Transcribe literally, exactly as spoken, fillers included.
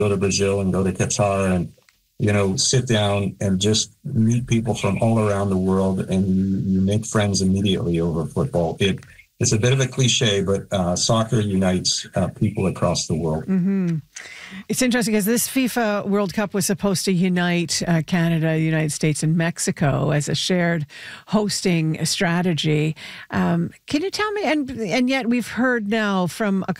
go to Brazil and go to Qatar and, you know, sit down and just meet people from all around the world, and you, you make friends immediately over football. It, it's a bit of a cliche, but uh, soccer unites uh, people across the world. Mm-hmm. It's interesting because this FIFA World Cup was supposed to unite uh, Canada, the United States, and Mexico as a shared hosting strategy. Um, can you tell me? And and yet we've heard now from a